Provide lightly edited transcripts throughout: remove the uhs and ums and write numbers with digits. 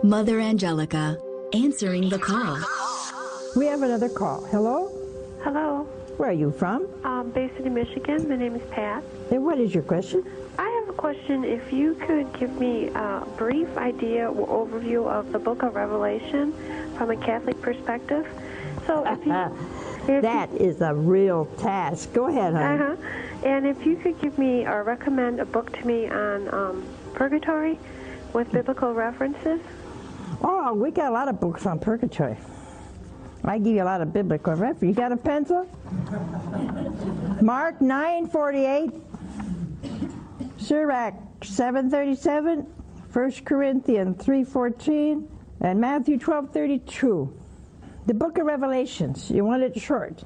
Mother Angelica, answering the call. We have another call. Hello? Hello. Where are you from? Bay City, Michigan. My name is Pat. And what is your question? I have a question. If you could give me a brief idea or overview of the book of Revelation from a Catholic perspective. So That is a real task. Go ahead, honey. And if you could give me or recommend a book to me on purgatory with biblical references. Oh, we got a lot of books on purgatory. I give you a lot of biblical reference. You got a pencil? Mark 9:48, Sirach 7:37, 1 Corinthians 3:14, and Matthew 12:32. The book of Revelations. You want it short.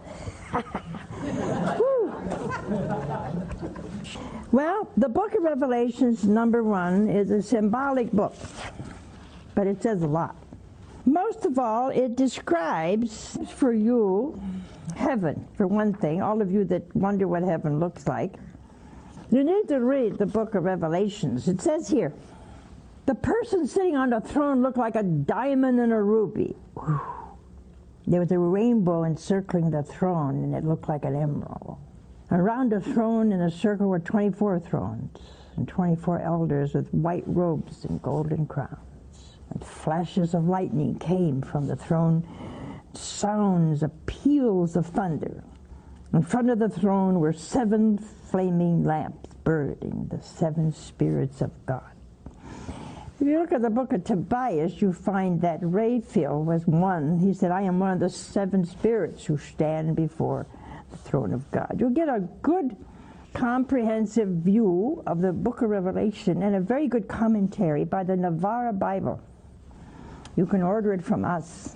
Well, the book of Revelations, number one, is a symbolic book, but it says a lot. Most of all, it describes for you heaven, for one thing. All of you that wonder what heaven looks like, you need to read the book of Revelations. It says here, the person sitting on the throne looked like a diamond and a ruby. Whew. There was a rainbow encircling the throne, and it looked like an emerald. Around the throne in a circle were 24 thrones, and 24 elders with white robes and golden crowns. And flashes of lightning came from the throne, sounds of peals of thunder. In front of the throne were 7 flaming lamps burning, the 7 spirits of God. If you look at the book of Tobias, you find that Raphael was one. He said, I am one of the 7 spirits who stand before the throne of God. You'll get a good comprehensive view of the book of Revelation and a very good commentary by the Navarra Bible. You can order it from us.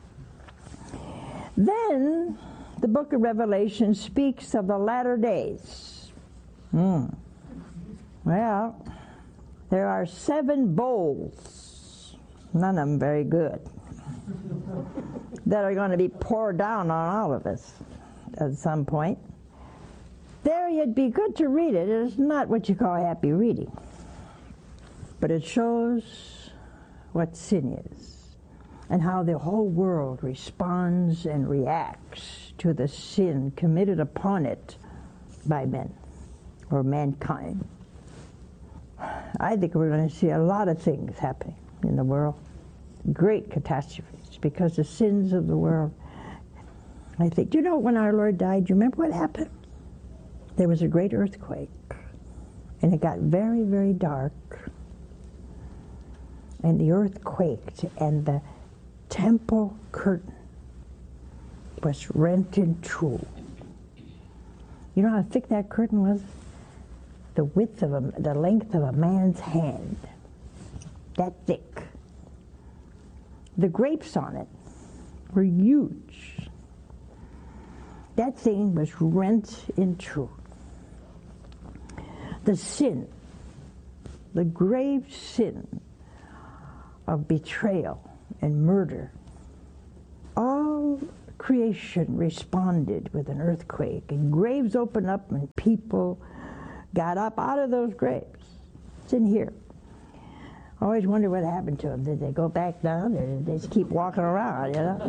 Then the book of Revelation speaks of the latter days. Well, there are 7 bowls, none of them very good, that are going to be poured down on all of us at some point. There, it'd be good to read it. It's not what you call happy reading, but it shows what sin is and how the whole world responds and reacts to the sin committed upon it by men or mankind. I think we're going to see a lot of things happening in the world, great catastrophes because the sins of the world. I think, do you know when our Lord died, do you remember what happened? There was a great earthquake, and it got very, very dark, and the earth quaked, and the temple curtain was rent in two. You know how thick that curtain was? The width of the length of a man's hand, that thick. The grapes on it were huge. That thing was rent in two. The sin, the grave sin of betrayal and murder, all creation responded with an earthquake, and graves opened up and people got up out of those graves. It's in here. I always wonder what happened to them. Did they go back down, or did they just keep walking around, you know?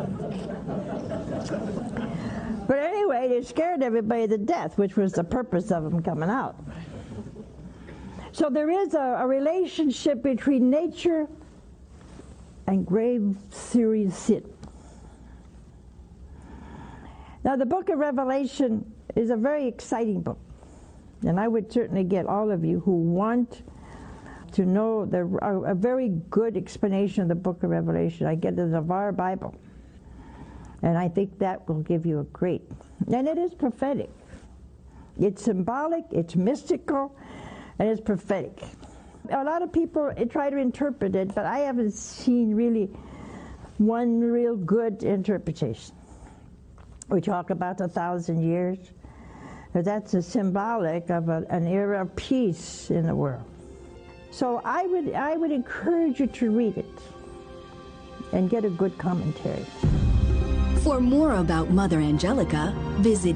But anyway, they scared everybody to death, which was the purpose of them coming out. So there is a relationship between nature and grave, serious sin. Now, the book of Revelation is a very exciting book. And I would certainly get all of you who want to know a very good explanation of the book of Revelation. I get the Navarre Bible. And I think that will give you a great, and it is prophetic. It's symbolic, it's mystical, and it's prophetic. A lot of people try to interpret it, but I haven't seen really one real good interpretation. We talk about 1,000 years. That's a symbolic of an era of peace in the world. So I would encourage you to read it and get a good commentary. For more about Mother Angelica, visit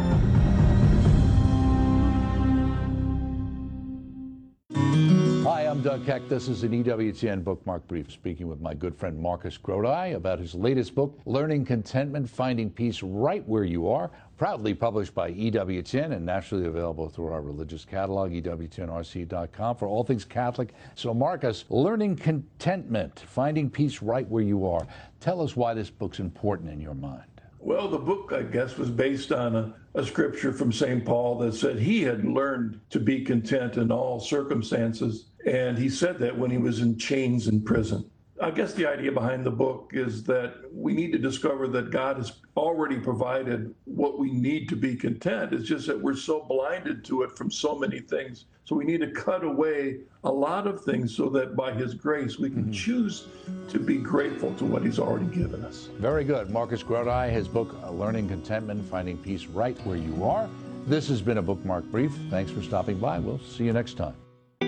EWTNRC.com. Hi, I'm Doug Keck. This is an EWTN Bookmark Brief, speaking with my good friend Marcus Grodi about his latest book, Learning Contentment, Finding Peace Right Where You Are, proudly published by EWTN and nationally available through our religious catalog, EWTNRC.com, for all things Catholic. So Marcus, Learning Contentment, Finding Peace Right Where You Are. Tell us why this book's important in your mind. Well, the book, I guess, was based on a scripture from St. Paul that said he had learned to be content in all circumstances. And he said that when he was in chains in prison. I guess the idea behind the book is that we need to discover that God has already provided what we need to be content. It's just that we're so blinded to it from so many things. So we need to cut away a lot of things so that by his grace we can choose to be grateful to what he's already given us. Very good. Marcus Grodi, his book, Learning Contentment, Finding Peace Right Where You Are. This has been a Bookmark Brief. Thanks for stopping by. We'll see you next time.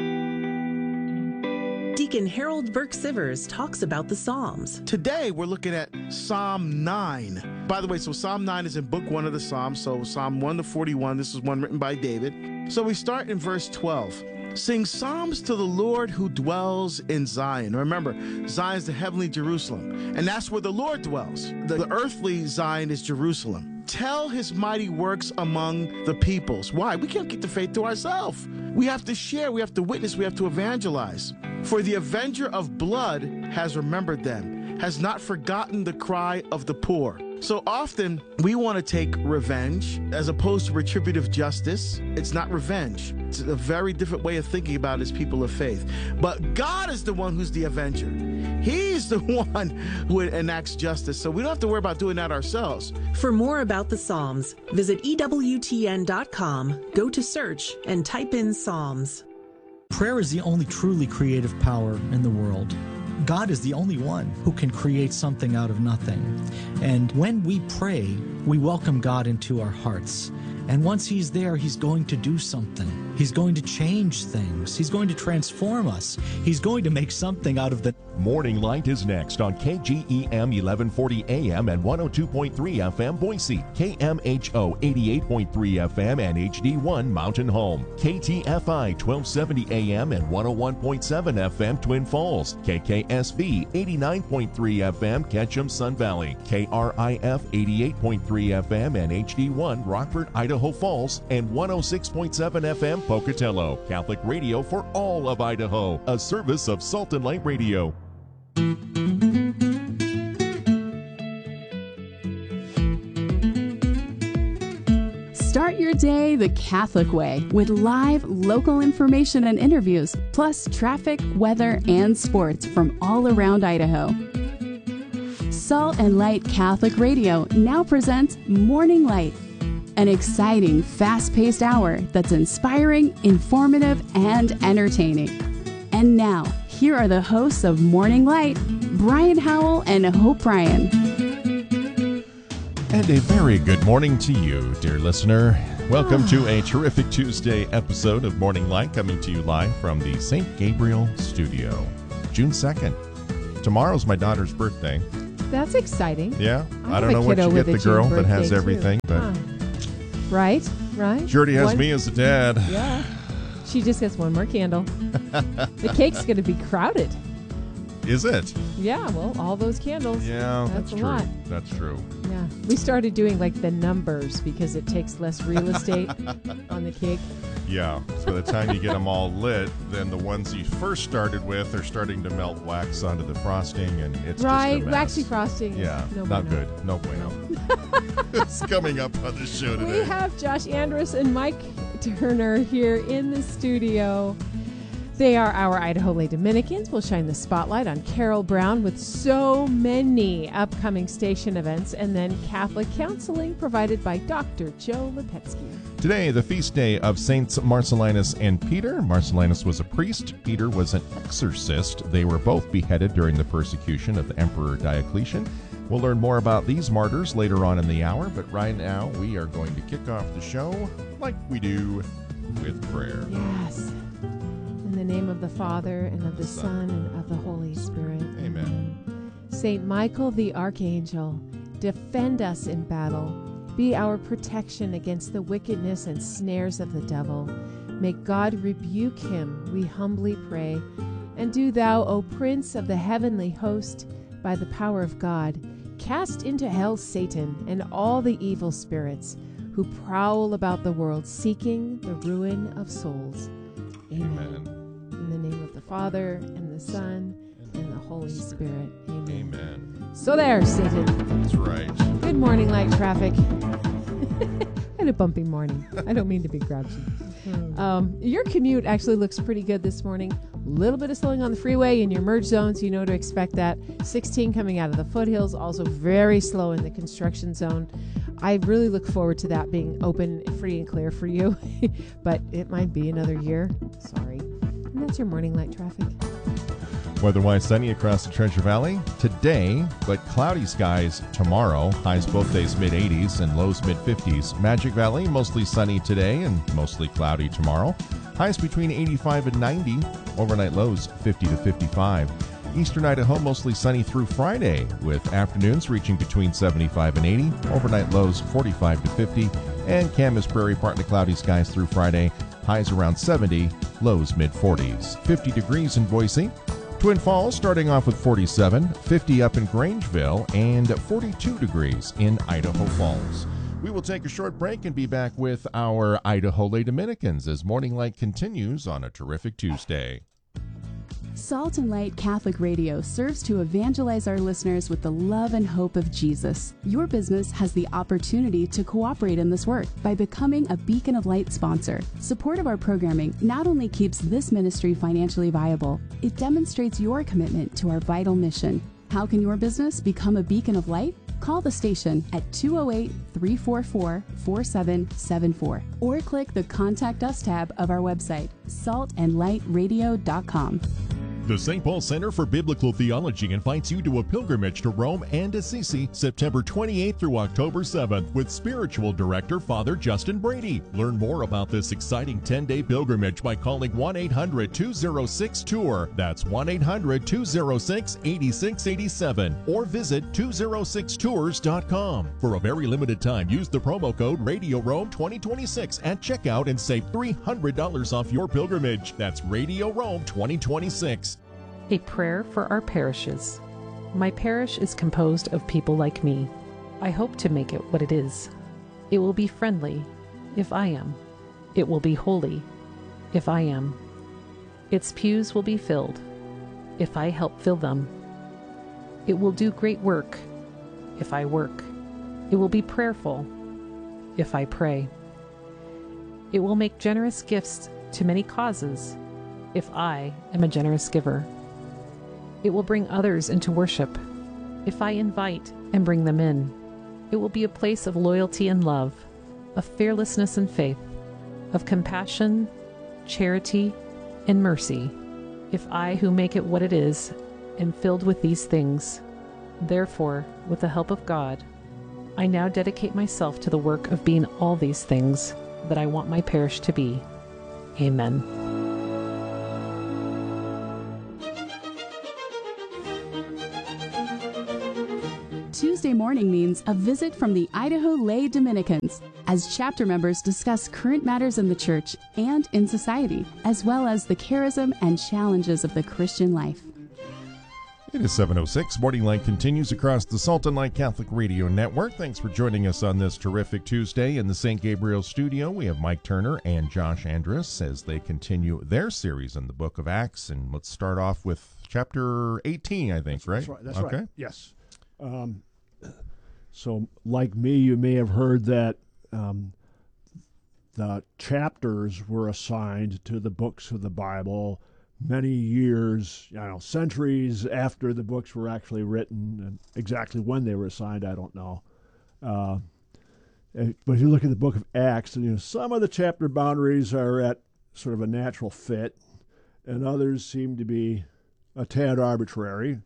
Deacon Harold Burke-Sivers talks about the Psalms. Today, we're looking at Psalm 9. By the way, so Psalm 9 is in book 1 of the Psalms, so Psalm 1 to 41, this is one written by David. So we start in verse 12. Sing psalms to the Lord who dwells in Zion. Remember, Zion is the heavenly Jerusalem, and that's where the Lord dwells. The earthly Zion is Jerusalem. Tell his mighty works among the peoples. Why? We can't keep the faith to ourselves. We have to share, we have to witness, we have to evangelize. For the avenger of blood has remembered them, has not forgotten the cry of the poor. So often we want to take revenge as opposed to retributive justice. It's not revenge. It's a very different way of thinking about it as people of faith. But God is the one who's the avenger. He's the one who enacts justice. So we don't have to worry about doing that ourselves. For more about the Psalms, visit EWTN.com, go to search, and type in Psalms. Prayer is the only truly creative power in the world. God is the only one who can create something out of nothing. And when we pray, we welcome God into our hearts. And once he's there, he's going to do something. He's going to change things. He's going to transform us. He's going to make something out of the... Morning Light is next on KGEM 1140 AM and 102.3 FM Boise, KMHO 88.3 FM and HD1 Mountain Home, KTFI 1270 AM and 101.7 FM Twin Falls, KKSV 89.3 FM Ketchum Sun Valley, KRIF 88.3 FM and HD1 Rockford, Idaho Falls, and 106.7 FM Pocatello. Catholic radio for all of Idaho, a service of Salt and Light Radio. Start your day the Catholic way with live local information and interviews, plus traffic, weather, and sports from all around Idaho. Salt and Light Catholic Radio now presents Morning Light, an exciting, fast-paced hour that's inspiring, informative, and entertaining. And now, here are the hosts of Morning Light, Brian Howell and Hope Bryan. And a very good morning to you, dear listener. Welcome to a terrific Tuesday episode of Morning Light, coming to you live from the St. Gabriel studio. June 2nd. Tomorrow's my daughter's birthday. That's exciting. Yeah. I don't know what you get the girl that has everything, but... Right. She already has me as a dad. Yeah. She just gets one more candle. The cake's going to be crowded. Is it? Yeah, well, all those candles. Yeah, that's a true. lot. That's true. Yeah. We started doing like the numbers because it takes less real estate on the cake. Yeah. So by the time you get them all lit, then the ones you first started with are starting to melt wax onto the frosting, and it's just a mess. Waxy frosting. Yeah, no not bueno. good. No bueno. It's coming up on the show today. We have Josh Andrus and Mike Turner here in the studio. They are our Idaho Lay Dominicans. We'll shine the spotlight on Carol Brown with so many upcoming station events, and then Catholic counseling provided by Dr. Joe Lepetsky. Today, the feast day of Saints Marcellinus and Peter. Marcellinus was a priest. Peter was an exorcist. They were both beheaded during the persecution of the Emperor Diocletian. We'll learn more about these martyrs later on in the hour, but right now we are going to kick off the show like we do with prayer. Yes. In the name of the Father, and of the Son, and of the Holy Spirit. Amen. Saint Michael the Archangel, defend us in battle. Be our protection against the wickedness and snares of the devil. May God rebuke him, we humbly pray. And do thou, O Prince of the heavenly host, by the power of God, cast into hell Satan and all the evil spirits who prowl about the world seeking the ruin of souls. Amen. In the name of the Father, and the Son, and the Holy Spirit. Amen. Amen. So there, Satan. That's right. Good morning, light traffic. Had a bumpy morning. I don't mean to be grouchy. Your commute actually looks pretty good this morning. A little bit of slowing on the freeway in your merge zones. You know to expect that. 16 coming out of the foothills. Also very slow in the construction zone. I really look forward to that being open, free, and clear for you. But it might be another year. Sorry. And that's your morning light traffic. Weather-wise sunny across the Treasure Valley today, but cloudy skies tomorrow. Highs both days mid-80s and lows mid-50s. Magic Valley mostly sunny today and mostly cloudy tomorrow. Highs between 85 and 90. Overnight lows 50 to 55. Eastern Idaho mostly sunny through Friday, with afternoons reaching between 75 and 80. Overnight lows 45 to 50. And Camas Prairie partly cloudy skies through Friday. Highs around 70, lows mid-40s. 50 degrees in Boise. Twin Falls starting off with 47, 50 up in Grangeville, and 42 degrees in Idaho Falls. We will take a short break and be back with our Idaho Lay Dominicans as Morning Light continues on a terrific Tuesday. Salt and Light Catholic Radio serves to evangelize our listeners with the love and hope of Jesus. Your business has the opportunity to cooperate in this work by becoming a Beacon of Light sponsor. Support of our programming not only keeps this ministry financially viable, it demonstrates your commitment to our vital mission. How can your business become a Beacon of Light? Call the station at 208-344-4774 or click the Contact Us tab of our website, saltandlightradio.com. The St. Paul Center for Biblical Theology invites you to a pilgrimage to Rome and Assisi, September 28th through October 7th, with spiritual director Father Justin Brady. Learn more about this exciting 10-day pilgrimage by calling 1-800-206-TOUR. That's 1-800-206-8687. Or visit 206tours.com. For a very limited time, use the promo code Radio Rome 2026 at checkout and save $300 off your pilgrimage. That's Radio Rome 2026. A prayer for our parishes. My parish is composed of people like me. I hope to make it what it is. It will be friendly, if I am. It will be holy, if I am. Its pews will be filled, if I help fill them. It will do great work, if I work. It will be prayerful, if I pray. It will make generous gifts to many causes, if I am a generous giver. It will bring others into worship, if I invite and bring them in. It will be a place of loyalty and love, of fearlessness and faith, of compassion, charity, and mercy, if I who make it what it is am filled with these things. Therefore, with the help of God, I now dedicate myself to the work of being all these things that I want my parish to be. Amen. Tuesday morning means a visit from the Idaho Lay Dominicans as chapter members discuss current matters in the church and in society, as well as the charism and challenges of the Christian life. It is 7:06. Morning Light continues across the Salt and Light Catholic Radio Network. Thanks for joining us on this terrific Tuesday. In the St. Gabriel studio, we have Mike Turner and Josh Andrus as they continue their series in the book of Acts. And let's start off with chapter 18, I think, right? That's right. Yes. So, like me, you may have heard that the chapters were assigned to the books of the Bible many years, centuries after the books were actually written, and exactly when they were assigned, I don't know. But if you look at the book of Acts, some of the chapter boundaries are at sort of a natural fit, and others seem to be a tad arbitrary.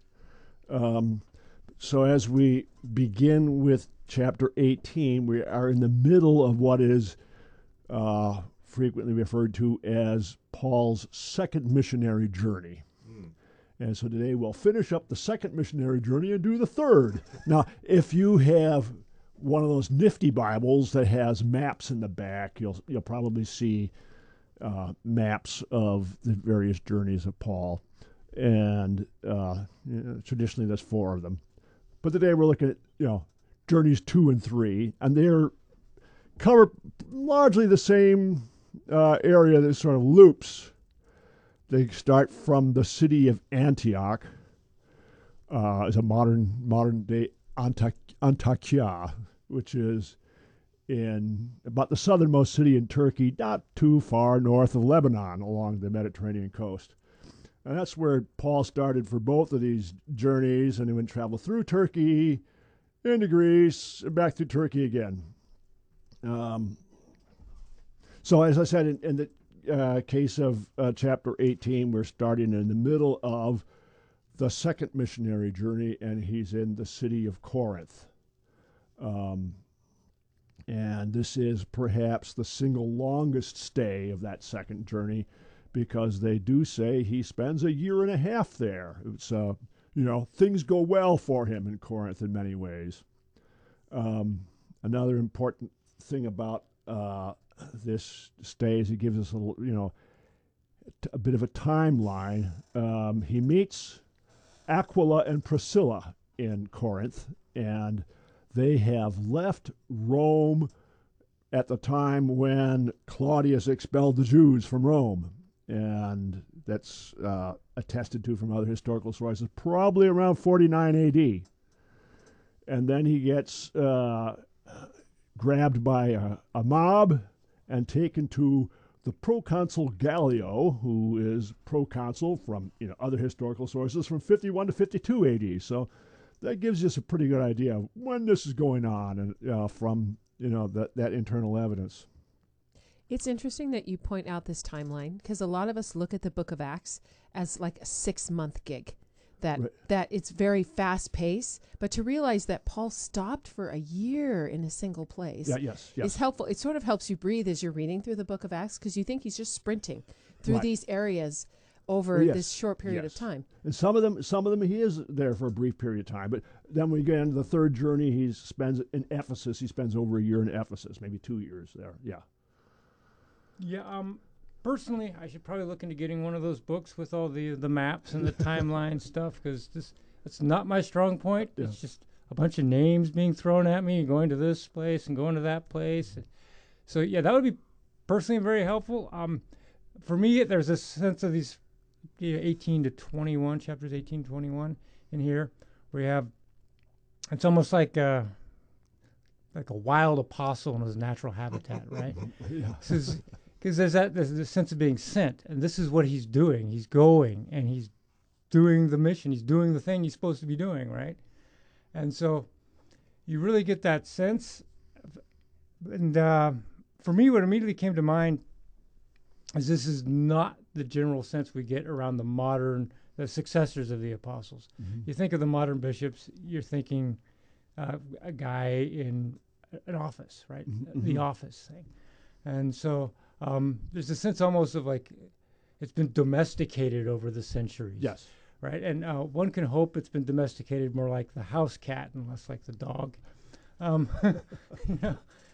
So as we begin with chapter 18, we are in the middle of what is frequently referred to as Paul's second missionary journey. And so today we'll finish up the second missionary journey and do the third. Now, if you have one of those nifty Bibles that has maps in the back, you'll probably see maps of the various journeys of Paul. And traditionally there's 4 of them. But today we're looking at, journeys 2 and 3, and they're cover largely the same area that sort of loops. They start from the city of Antioch, as a modern day Antakya, which is in about the southernmost city in Turkey, not too far north of Lebanon along the Mediterranean coast. And that's where Paul started for both of these journeys, and he would travel through Turkey, into Greece, and back through Turkey again. So as I said, in the case of chapter 18, we're starting in the middle of the second missionary journey, and he's in the city of Corinth. And this is perhaps the single longest stay of that second journey, because they do say he spends a year and a half there. It's, things go well for him in Corinth in many ways. Another important thing about this stay is he gives us a bit of a timeline. He meets Aquila and Priscilla in Corinth, and they have left Rome at the time when Claudius expelled the Jews from Rome. And that's attested to from other historical sources, probably around 49 AD. And then he gets grabbed by a mob and taken to the proconsul Gallio, who is proconsul from other historical sources from 51 to 52 AD. So that gives us a pretty good idea of when this is going on, and from that internal evidence. It's interesting that you point out this timeline, because a lot of us look at the Book of Acts as like a 6-month gig, that it's very fast paced. But to realize that Paul stopped for a year in a single place is helpful. It sort of helps you breathe as you're reading through the Book of Acts, because you think he's just sprinting through these areas over this short period of time. And some of them he is there for a brief period of time. But then when we get into the third journey, he spends in Ephesus. He spends over a year in Ephesus, maybe 2 years there. Yeah. Yeah, personally, I should probably look into getting one of those books with all the maps and the timeline stuff, because it's not my strong point. Yeah. It's just a bunch of names being thrown at me, going to this place and going to that place. So, yeah, that would be personally very helpful. For me, there's a sense of these 18 to 21, chapters 18 to 21 in here, where you have, it's almost like a wild apostle in his natural habitat, right? Because there's this sense of being sent, and this is what he's doing. He's going, and he's doing the mission. He's doing the thing he's supposed to be doing, right? And so you really get that sense. And for me, what immediately came to mind is this is not the general sense we get around the successors of the apostles. Mm-hmm. You think of the modern bishops, you're thinking a guy in an office, right? Mm-hmm. The office thing. And so there's a sense almost of like it's been domesticated over the centuries. Yes. Right? And one can hope it's been domesticated more like the house cat and less like the dog.